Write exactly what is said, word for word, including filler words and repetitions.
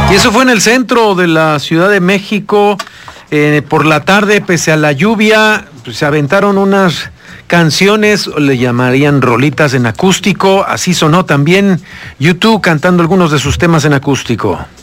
Y eso fue en el centro de la Ciudad de México. Eh, por la tarde, pese a la lluvia, pues, se aventaron unas canciones, le llamarían rolitas en acústico. Así sonó también U dos cantando algunos de sus temas en acústico.